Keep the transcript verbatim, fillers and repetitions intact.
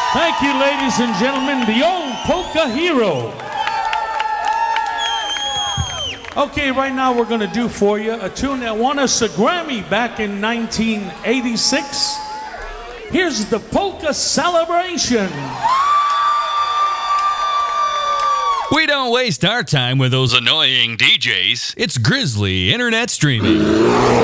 Thank you, ladies and gentlemen, the old polka hero. Okay, right now we're going to do for you a tune that won us a Grammy back in nineteen eighty-six. Here's the Polka Celebration. We don't waste our time with those annoying D Js. It's Grizzly Internet Streaming.